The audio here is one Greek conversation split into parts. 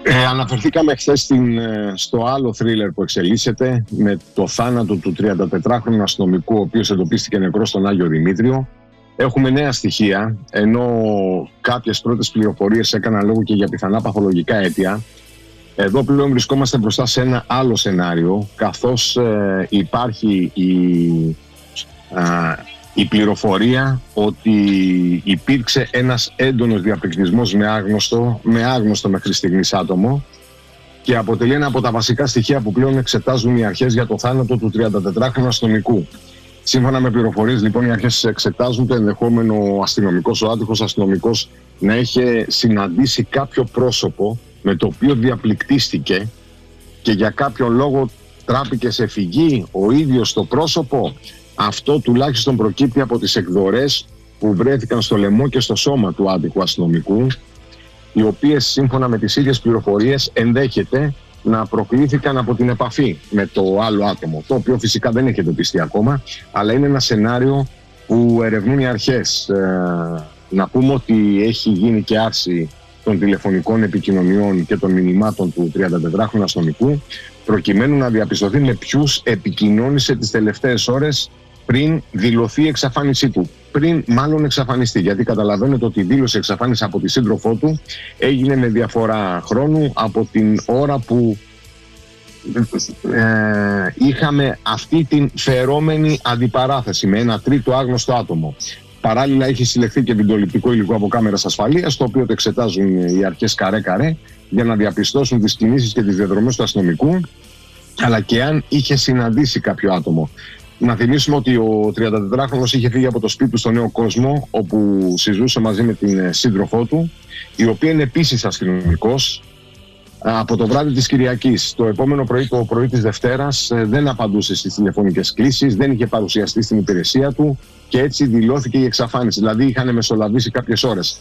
Αναφερθήκαμε χθες στο άλλο θρίλερ που εξελίσσεται με το θάνατο του 34χρονου αστυνομικού, ο οποίος εντοπίστηκε νεκρός στον Άγιο Δημήτριο. Έχουμε νέα στοιχεία, ενώ κάποιες πρώτες πληροφορίες έκαναν λόγο και για πιθανά παθολογικά αίτια. Εδώ πλέον βρισκόμαστε μπροστά σε ένα άλλο σενάριο, καθώς υπάρχει η πληροφορία ότι υπήρξε ένας έντονος διαπληκτισμός με άγνωστο μέχρι στιγμής άτομο και αποτελεί ένα από τα βασικά στοιχεία που πλέον εξετάζουν οι αρχές για το θάνατο του 34χρονου αστυνομικού. Σύμφωνα με πληροφορίες, λοιπόν, οι αρχές εξετάζουν το ενδεχόμενο ο άτυχος αστυνομικός να έχει συναντήσει κάποιο πρόσωπο με το οποίο διαπληκτίστηκε και για κάποιον λόγο τράπηκε σε φυγή ο ίδιος το πρόσωπο. Αυτό τουλάχιστον προκύπτει από τις εκδορές που βρέθηκαν στο λαιμό και στο σώμα του άτυχου αστυνομικού, οι οποίες σύμφωνα με τις ίδιες πληροφορίες ενδέχεται να προκλήθηκαν από την επαφή με το άλλο άτομο, το οποίο φυσικά δεν έχει εντοπιστεί ακόμα, αλλά είναι ένα σενάριο που ερευνούν οι αρχές. Να πούμε ότι έχει γίνει και άρση των τηλεφωνικών επικοινωνιών και των μηνυμάτων του 34χρονου αστυνομικού, προκειμένου να διαπιστωθεί με ποιους επικοινώνησε τις τελευταίες ώρες πριν δηλωθεί η εξαφάνισή του. Πριν μάλλον εξαφανιστεί, γιατί καταλαβαίνετε ότι η δήλωση εξαφάνιση από τη σύντροφό του έγινε με διαφορά χρόνου από την ώρα που είχαμε αυτή την φερόμενη αντιπαράθεση με ένα τρίτο άγνωστο άτομο. Παράλληλα έχει συλλεχθεί και βιντεοληπτικό υλικό από κάμερας ασφαλείας, το οποίο το εξετάζουν οι αρχές καρέ-καρέ για να διαπιστώσουν τις κινήσεις και τις διαδρομές του αστυνομικού, αλλά και αν είχε συναντήσει κάποιο άτομο. Να θυμίσουμε ότι ο 34χρονος είχε φύγει από το σπίτι του στο Νέο Κόσμο, όπου συζούσε μαζί με την σύντροφό του, η οποία είναι επίσης αστυνομικός, από το βράδυ της Κυριακής. Το επόμενο πρωί, το πρωί της Δευτέρας, δεν απαντούσε στις τηλεφωνικές κλήσεις, δεν είχε παρουσιαστεί στην υπηρεσία του και έτσι δηλώθηκε η εξαφάνιση. Δηλαδή είχαν μεσολαβήσει κάποιες ώρες.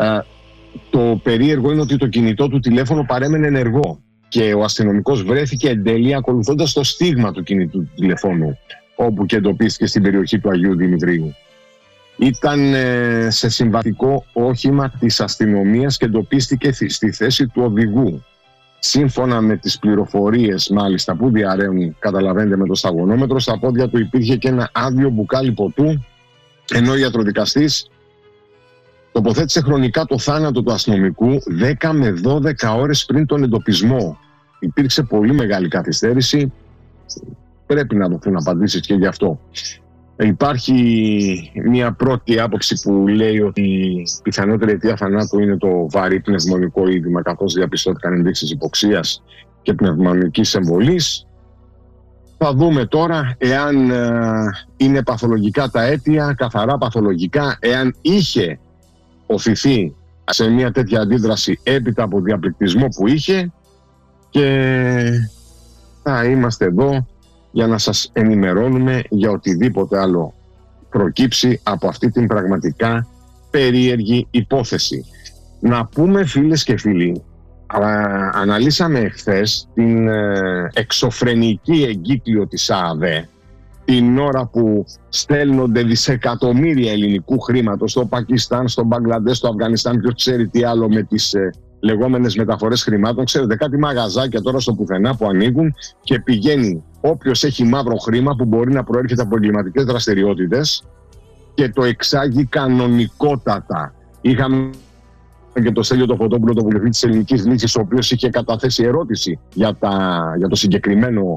Το περίεργο είναι ότι το κινητό του τηλέφωνο παρέμενε ενεργό και ο αστυνομικός βρέθηκε εν τέλει ακολουθώντας το στίγμα του κινητού του τηλεφώνου, όπου και εντοπίστηκε στην περιοχή του Αγίου Δημητρίου. Ήταν σε συμβατικό όχημα της αστυνομίας και εντοπίστηκε στη θέση του οδηγού. Σύμφωνα με τις πληροφορίες μάλιστα που διαρρέουν, καταλαβαίνετε, με το σταγονόμετρο, στα πόδια του υπήρχε και ένα άδειο μπουκάλι ποτού, ενώ ο ιατροδικαστής τοποθέτησε χρονικά το θάνατο του αστυνομικού 10 με 12 ώρες πριν τον εντοπισμό. Υπήρξε πολύ μεγάλη καθυστέρηση. Πρέπει να δοθούν απαντήσεις και γι' αυτό. Υπάρχει μια πρώτη άποψη που λέει ότι η πιθανότερη αιτία θανάτου είναι το βαρύ πνευμονικό είδημα, καθώς διαπιστώθηκαν ενδείξεις υποξίας και πνευμονικής εμβολής. Θα δούμε τώρα εάν είναι παθολογικά τα αίτια, καθαρά παθολογικά, εάν είχε οθηθεί σε μια τέτοια αντίδραση έπειτα από διαπληκτισμό που είχε, και θα είμαστε εδώ για να σας ενημερώνουμε για οτιδήποτε άλλο προκύψει από αυτή την πραγματικά περίεργη υπόθεση. Να πούμε, φίλες και φίλοι, αναλύσαμε χθες την εξωφρενική εγκύκλιο της ΑΑΔΕ, την ώρα που στέλνονται δισεκατομμύρια ελληνικού χρήματος στο Πακιστάν, στο Μπαγκλαντές, στο Αφγανιστάν, ποιος ξέρει τι άλλο, με τις λεγόμενες μεταφορές χρημάτων. Ξέρετε, κάτι μαγαζάκια τώρα στο πουθενά που ανοίγουν και πηγαίνει όποιος έχει μαύρο χρήμα που μπορεί να προέρχεται από εγκληματικές δραστηριότητες και το εξάγει κανονικότατα. Είχαμε και το Στέλιο το Φωτόπουλο, το βουλευτή της Ελληνικής Λύσης, ο οποίος είχε καταθέσει ερώτηση για το συγκεκριμένο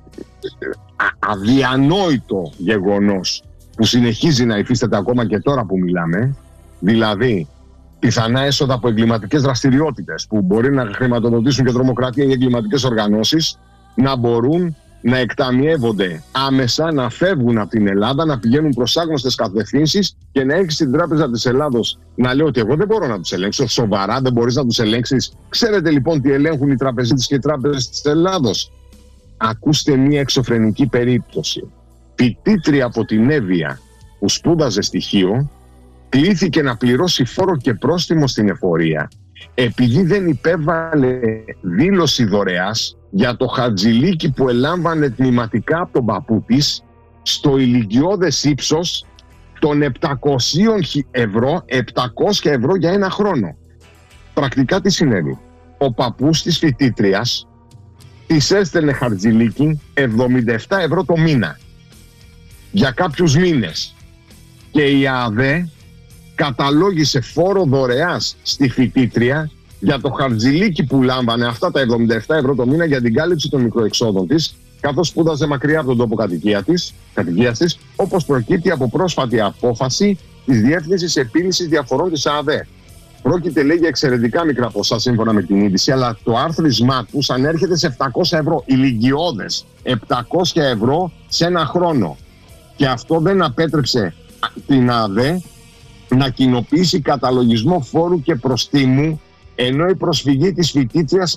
αδιανόητο γεγονός που συνεχίζει να υφίσταται ακόμα και τώρα που μιλάμε, δηλαδή πιθανά έσοδα από εγκληματικές δραστηριότητες που μπορεί να χρηματοδοτήσουν και τρομοκρατία ή εγκληματικές οργανώσεις, να μπορούν να εκταμιεύονται άμεσα, να φεύγουν από την Ελλάδα, να πηγαίνουν προς άγνωστες κατευθύνσεις και να έχεις την Τράπεζα της Ελλάδος να λέει ότι εγώ δεν μπορώ να τους ελέγξω. Σοβαρά δεν μπορείς να τους ελέγξεις? Ξέρετε λοιπόν τι ελέγχουν οι τραπεζίτες και οι τράπεζες της Ελλάδος? Ακούστε μία εξωφρενική περίπτωση. Φοιτήτρια από την Εύβοια που σπούδαζε στοιχείο κλήθηκε να πληρώσει φόρο και πρόστιμο στην εφορία επειδή δεν υπέβαλε δήλωση δωρεάς για το χατζηλίκι που ελάμβανε τμηματικά από τον παππού της στο ηλικιώδες ύψος των 700 ευρώ για ένα χρόνο. Πρακτικά τι συνέβη? ο παππούς της φοιτήτριας της έστελνε χαρτζηλίκι 77 ευρώ το μήνα για κάποιους μήνες. Και η ΑΔΕ καταλόγησε φόρο δωρεάς στη φοιτήτρια για το χαρτζηλίκι που λάμβανε, αυτά τα 77 ευρώ το μήνα, για την κάλυψη των μικροεξόδων της, καθώς σπούδαζε μακριά από τον τόπο κατοικίας της, όπως προκύπτει από πρόσφατη απόφαση της Διεύθυνσης Επίλυσης Διαφορών της ΑΔΕ. Πρόκειται, λέει, για εξαιρετικά μικρά ποσά σύμφωνα με την είδηση, αλλά το άρθρισμά τους ανέρχεται σε 700 ευρώ. Ηλικιώδες 700 ευρώ σε ένα χρόνο. Και αυτό δεν απέτρεψε την ΑΔΕ να κοινοποιήσει καταλογισμό φόρου και προστίμου, ενώ η προσφυγή της φοιτήτριας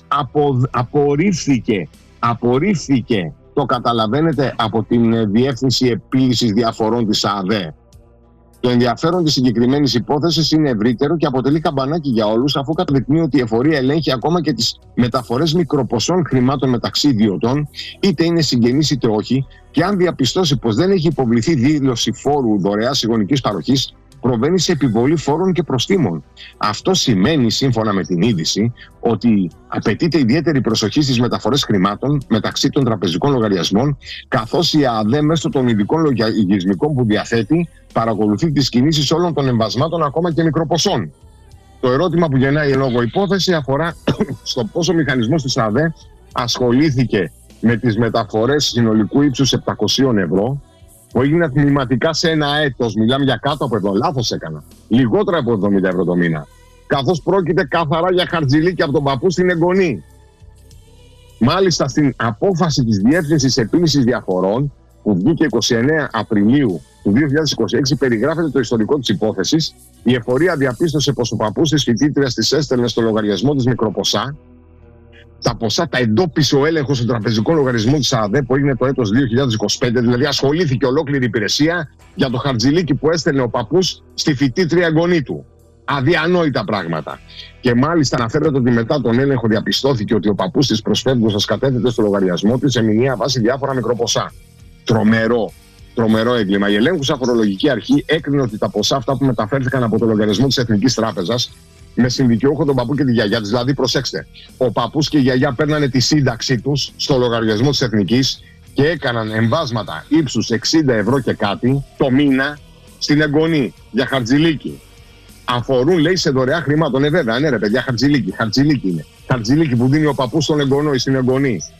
απορρίφθηκε. Το καταλαβαίνετε, από την Διεύθυνση Επίλυσης Διαφορών της ΑΔΕ. Το ενδιαφέρον της συγκεκριμένης υπόθεσης είναι ευρύτερο και αποτελεί καμπανάκι για όλους, αφού καταδεικνύει ότι η εφορία ελέγχει ακόμα και τις μεταφορές μικροποσών χρημάτων μεταξύ ιδιωτών, είτε είναι συγγενείς είτε όχι, και αν διαπιστώσει πως δεν έχει υποβληθεί δήλωση φόρου δωρεάς γονικής παροχής, προβαίνει σε επιβολή φόρων και προστίμων. Αυτό σημαίνει, σύμφωνα με την είδηση, ότι απαιτείται ιδιαίτερη προσοχή στις μεταφορές χρημάτων μεταξύ των τραπεζικών λογαριασμών, καθώς η ΑΔΕ μέσω των ειδικών λογισμικών που διαθέτει παρακολουθεί τις κινήσεις όλων των εμβασμάτων, ακόμα και μικροποσών. Το ερώτημα που γεννάει εν λόγω υπόθεση αφορά στο πόσο ο μηχανισμός της ΑΔΕ ασχολήθηκε με τις μεταφορές συνολικού ύψους 700 ευρώ, που έγιναν τμηματικά σε ένα έτος. Μιλάμε για κάτω από εδώ, λάθος έκανα. Λιγότερα από 70 ευρώ το μήνα. Καθώς πρόκειται καθαρά για χαρτζηλίκι από τον παππού στην εγγονή. Μάλιστα, στην απόφαση της Διεύθυνσης Επίλυσης Διαφορών, που βγήκε 29 Απριλίου του 2026, περιγράφεται το ιστορικό της υπόθεσης. Η εφορία διαπίστωσε πως ο παππούς της φοιτήτριας της έστελνε στο λογαριασμό της μικροποσά. Τα ποσά τα εντόπισε ο έλεγχος των τραπεζικών λογαριασμών της ΑΔΕ, που έγινε το έτος 2025, δηλαδή ασχολήθηκε ολόκληρη υπηρεσία για το χαρτζηλίκι που έστελνε ο παππούς στη φοιτήτρια εγγονή του. Αδιανόητα πράγματα. Και μάλιστα αναφέρεται ότι μετά τον έλεγχο διαπιστώθηκε ότι ο παππούς της προσφεύγουσας κατέθετε στο λογαριασμό της σε μηνιαία βάση διάφορα μικροποσά. Τρομερό έγκλημα. Η ελέγχουσα φορολογική αρχή έκρινε ότι τα ποσά αυτά που μεταφέρθηκαν από το λογαριασμό της Εθνικής Τράπεζας με συνδικαιούχο τον παππού και τη γιαγιά της. Δηλαδή, προσέξτε, ο παππούς και η γιαγιά παίρνανε τη σύνταξή τους στο λογαριασμό της Εθνικής και έκαναν εμβάσματα ύψους 60 ευρώ και κάτι το μήνα στην εγγονή για χαρτζηλίκι. Αφορούν, λέει, σε δωρεά χρημάτων. Βέβαια, ναι, ρε παιδιά, χαρτζηλίκι είναι. Χαρτζηλίκι που δίνει ο παππούς στον εγγονό ή στην εγγονή.